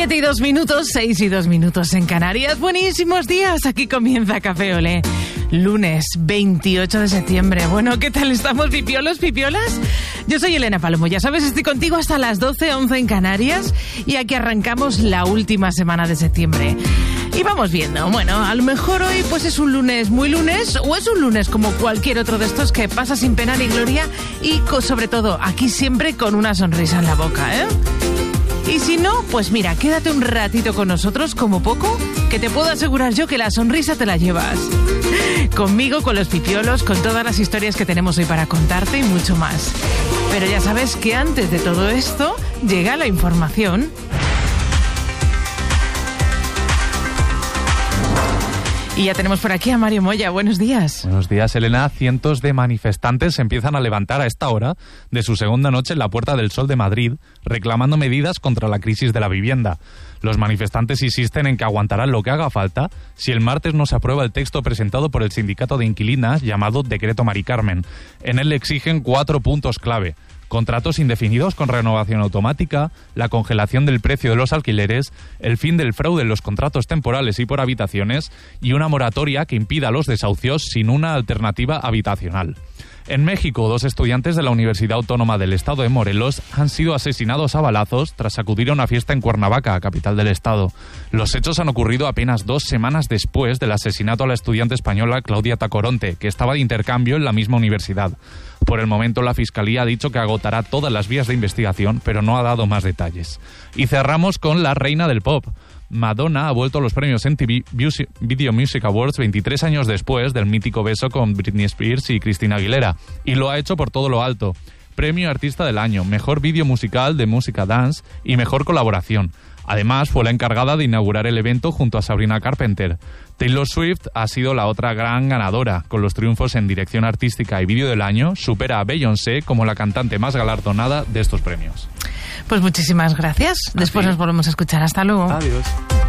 7:02, 6:02 en Canarias. Buenísimos días, aquí comienza Café Olé. Lunes 28 de septiembre. Bueno, ¿qué tal estamos, pipiolos, pipiolas? Yo soy Elena Palomo, ya sabes, estoy contigo hasta las 12:11 en Canarias y aquí arrancamos la última semana de septiembre. Y vamos viendo, bueno, a lo mejor hoy pues es un lunes muy lunes o es un lunes como cualquier otro de estos que pasa sin pena ni gloria y sobre todo aquí siempre con una sonrisa en la boca, ¿eh? Y si no, pues mira, quédate un ratito con nosotros como poco, que te puedo asegurar yo que la sonrisa te la llevas. Conmigo, con los pipiolos, con todas las historias que tenemos hoy para contarte y mucho más. Pero ya sabes que antes de todo esto llega la información. Y ya tenemos por aquí a Mario Moya. Buenos días. Buenos días, Elena. Cientos de manifestantes se empiezan a levantar a esta hora de su segunda noche en la Puerta del Sol de Madrid, reclamando medidas contra la crisis de la vivienda. Los manifestantes insisten en que aguantarán lo que haga falta si el martes no se aprueba el texto presentado por el sindicato de inquilinas llamado Decreto Mari Carmen. En él le exigen 4 puntos clave: contratos indefinidos con renovación automática, la congelación del precio de los alquileres, el fin del fraude en los contratos temporales y por habitaciones y una moratoria que impida los desahucios sin una alternativa habitacional. En México, 2 estudiantes de la Universidad Autónoma del Estado de Morelos han sido asesinados a balazos tras acudir a una fiesta en Cuernavaca, capital del estado. Los hechos han ocurrido apenas 2 semanas después del asesinato a la estudiante española Claudia Tacoronte, que estaba de intercambio en la misma universidad. Por el momento, la Fiscalía ha dicho que agotará todas las vías de investigación, pero no ha dado más detalles. Y cerramos con la reina del pop. Madonna ha vuelto a los premios MTV Video Music Awards 23 años después del mítico beso con Britney Spears y Christina Aguilera, y lo ha hecho por todo lo alto. Premio Artista del Año, Mejor Vídeo Musical de Música Dance y Mejor Colaboración. Además, fue la encargada de inaugurar el evento junto a Sabrina Carpenter. Taylor Swift ha sido la otra gran ganadora. Con los triunfos en dirección artística y vídeo del año, supera a Beyoncé como la cantante más galardonada de estos premios. Pues muchísimas gracias. Después nos volvemos a escuchar. Hasta luego. Adiós.